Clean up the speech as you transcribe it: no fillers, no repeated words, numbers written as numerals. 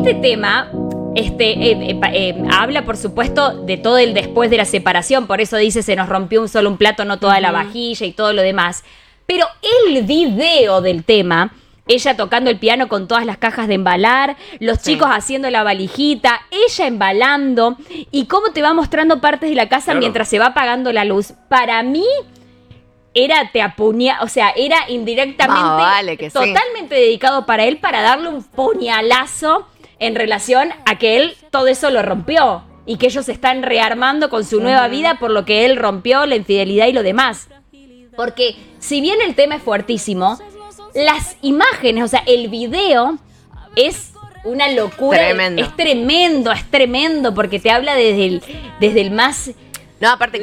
este tema habla, por supuesto, de todo el después de la separación. Por eso dice, se nos rompió solo un plato, no toda la vajilla y todo lo demás. Pero el video del tema, ella tocando el piano con todas las cajas de embalar, los chicos haciendo la valijita, ella embalando, y cómo te va mostrando partes de la casa mientras se va apagando la luz. Para mí, era indirectamente, totalmente dedicado para él, para darle un puñalazo en relación a que él todo eso lo rompió y que ellos se están rearmando con su nueva vida por lo que él rompió, la infidelidad y lo demás. Porque si bien el tema es fuertísimo, las imágenes, o sea, el video es una locura. Tremendo. Es tremendo porque te habla desde el más... No, aparte